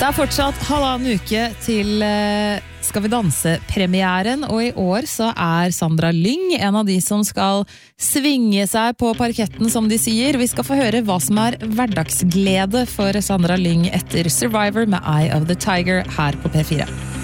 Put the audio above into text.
Det fortsatt halvannen uke til Skal vi danse-premieren, og i år så Sandra Lyng en av de som skal svinge seg på parketten, som de sier. Vi skal få høre hva som hverdagsglede for Sandra Lyng etter Survivor med Eye of the Tiger her på P4.